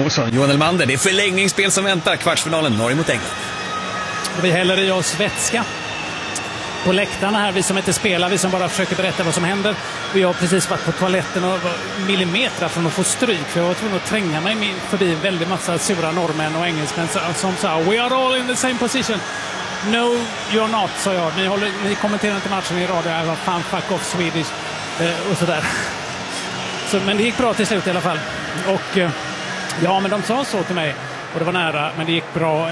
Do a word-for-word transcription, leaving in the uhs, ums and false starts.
Olsson, Johan Elmander. Det är förlängningsspel som väntar. Kvartsfinalen, Norge mot England. Vi häller i oss vätska på läktarna här, vi som inte spelar, vi som bara försöker berätta vad som händer. Vi har precis varit på toaletten och var millimeter från att få stryk, för jag var tvungen att tränga mig förbi en väldigt massa sura norrmän och engelsmän som sa "We are all in the same position". "No, you're not", sa jag. Ni, håller, ni kommenterar inte matchen i radio. Jag var fan fuck off Swedish eh, och sådär. Så, men det gick bra till slut i alla fall. Och eh, ja, men de sa så till mig och det var nära, men det gick bra.